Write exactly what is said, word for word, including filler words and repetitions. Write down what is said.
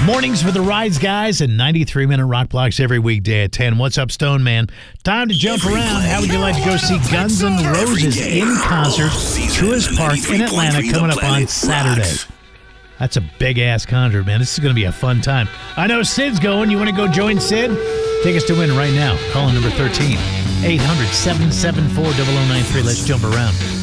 Mornings for the Rides guys and ninety-three minute rock blocks every weekday at ten. What's up, Stone Man? Time to jump Every around. play, How would you like to go see Guns N' Roses in concert, Truist Park in Atlanta, coming up on Saturday? That's a big-ass concert, man. This is going to be a fun time. I know Sid's going. You want to go join Sid? Take us to win right now. Call in number thirteen, eight hundred, seven seven four, zero zero nine three. Let's jump around.